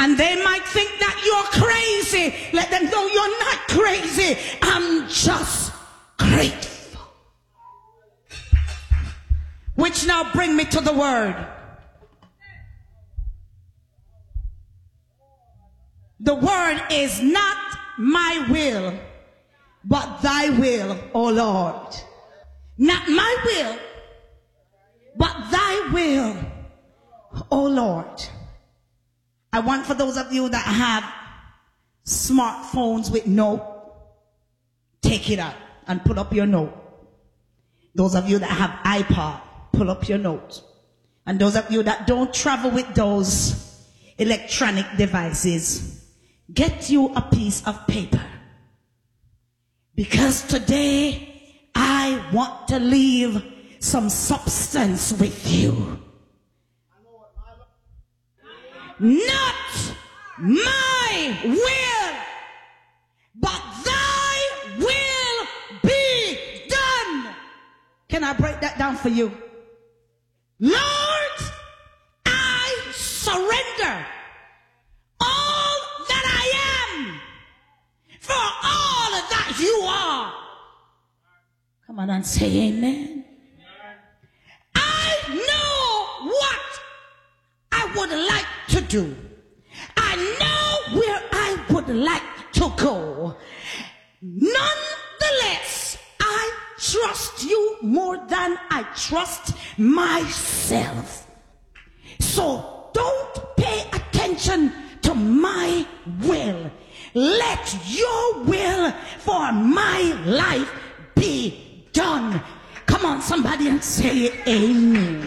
And they might think that you're crazy. Let them know you're not crazy. I'm just grateful. Which now bring me to the word. The word is not my will, but thy will, O Lord. Not my will, but thy will, O Lord. I want for those of you that have smartphones with note, take it out and put up your note. Those of you that have iPod, pull up your note. And those of you that don't travel with those electronic devices, get you a piece of paper. Because today I want to leave some substance with you. Not my will, but thy will be done. Can I break that down for you? Lord, I surrender all that I am for all that you are. Come on and say amen. I know what I would like to do. I know where I would like to go. Nonetheless, I trust you more than I trust myself. So don't pay attention to my will. Let your will for my life be done. Come on, somebody, and say amen.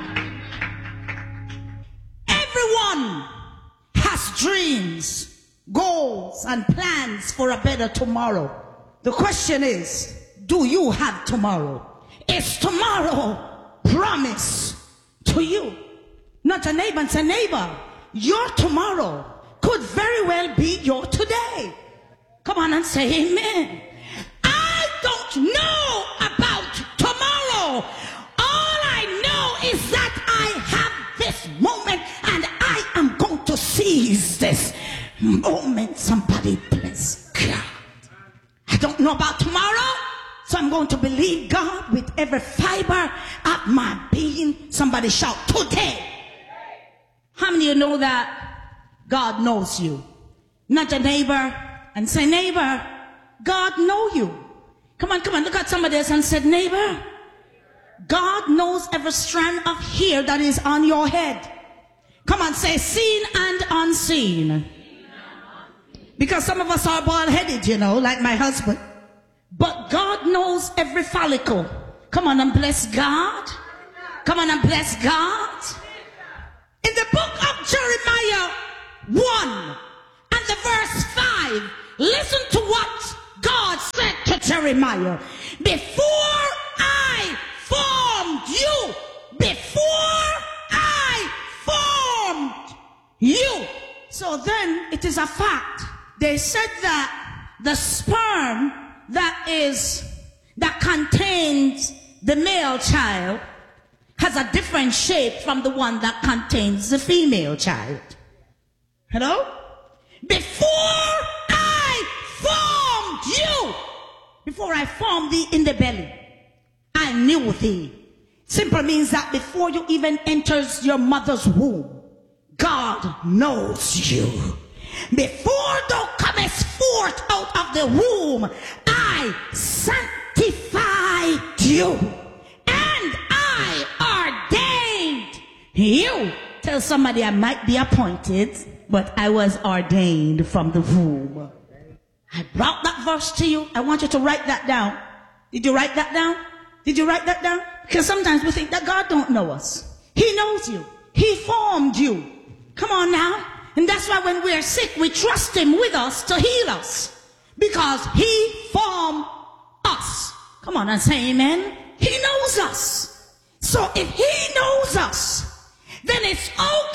Everyone has dreams, goals, and plans for a better tomorrow. The question is, do you have tomorrow? Is tomorrow promised to you? Not a neighbor, and say, neighbor, your tomorrow could very well be your today. Come on and say amen. I don't know about tomorrow. All I know is that I have this moment and I am going to seize this moment. Somebody bless God. I don't know about tomorrow, so I'm going to believe God with every fiber of my being. Somebody shout today. How many of you know that God knows you? Not your neighbor, and say, neighbor, God know you. Come on, look at somebody else and say, neighbor, God knows every strand of hair that is on your head. Come on, say seen and unseen. Because some of us are bald-headed, you know, like my husband. But God knows every follicle. Come on and bless God. Come on and bless God. In the book of Jeremiah 1 and the verse 5, listen to what God said to Jeremiah. Before I formed you, before I formed you. So then it is a fact. They said that the sperm that contains the male child has a different shape from the one that contains the female child. Hello? Before I formed you, before I formed thee in the belly, I knew thee. Simple means that before you even enters your mother's womb, God knows you. Before thou comest forth out of the womb, I sanctified you, and I ordained you. Tell somebody, I might be appointed, but I was ordained from the womb. I brought that verse to you. I want you to write that down. Did you write that down? Did you write that down? Because sometimes we think that God don't know us. He knows you. He formed you. Come on now. And that's why when we're sick, we trust him with us to heal us. Because he formed us. Come on and say amen. He knows us. So if he knows us, then it's